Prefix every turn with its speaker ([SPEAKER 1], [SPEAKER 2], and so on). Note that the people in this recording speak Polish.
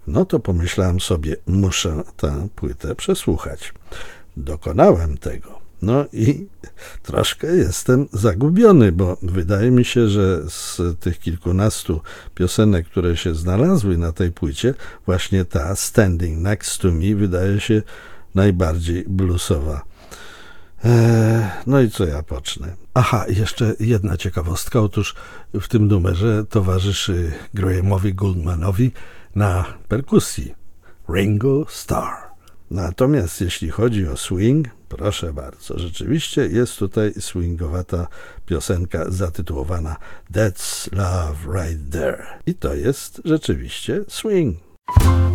[SPEAKER 1] No to pomyślałem sobie, muszę tę płytę przesłuchać. Dokonałem tego. No i troszkę jestem zagubiony, bo wydaje mi się, że z tych kilkunastu piosenek, które się znalazły na tej płycie, właśnie ta Standing Next to Me wydaje się najbardziej bluesowa. No i co ja pocznę? Aha, jeszcze jedna ciekawostka. Otóż w tym numerze towarzyszy Grahamowi Goldmanowi na perkusji Ringo Starr. Natomiast jeśli chodzi o swing, proszę bardzo, rzeczywiście jest tutaj swingowata piosenka zatytułowana That's Love Right There. I to jest rzeczywiście swing.